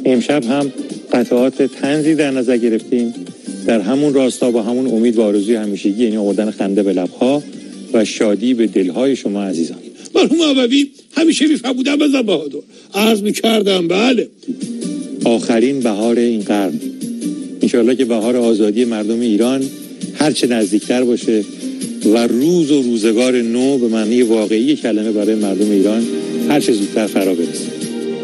امشب هم قطعات طنزی در نظر گرفتیم در همون راستا با همون امید و آرزوی همیشگی، یعنی آوردن خنده به لب‌ها و شادی به دل‌های شما عزیزان. مرحوم عبوی همیشه میفهمودم بزن بهادر، عرض میکردم بله. آخرین بهار این قرن، انشاءالله که بهار آزادی مردم ایران هرچه نزدیکتر باشه و روز و روزگار نو به معنی واقعی کلمه برای مردم ایران هرچه زودتر فرا برسه.